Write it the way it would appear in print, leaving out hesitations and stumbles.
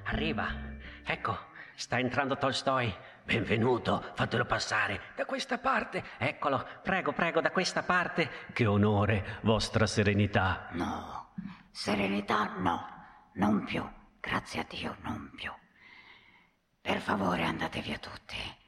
arriva. Ecco, sta entrando Tolstoi. Benvenuto, fatelo passare. Da questa parte. Eccolo, prego, da questa parte. Che onore, vostra serenità. No, serenità no, non più. Grazie a Dio, non più. Per favore andate via tutti.